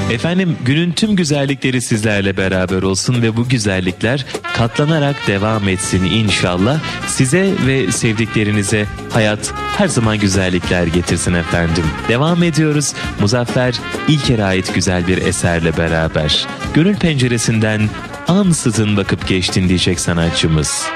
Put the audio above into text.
Efendim, günün tüm güzellikleri sizlerle beraber olsun ve bu güzellikler katlanarak devam etsin inşallah. Size ve sevdiklerinize hayat her zaman güzellikler getirsin efendim. Devam ediyoruz. Muzaffer İlker'e ait güzel bir eserle beraber. Gönül penceresinden ansızın bakıp geçtin diyecek sanatçımız.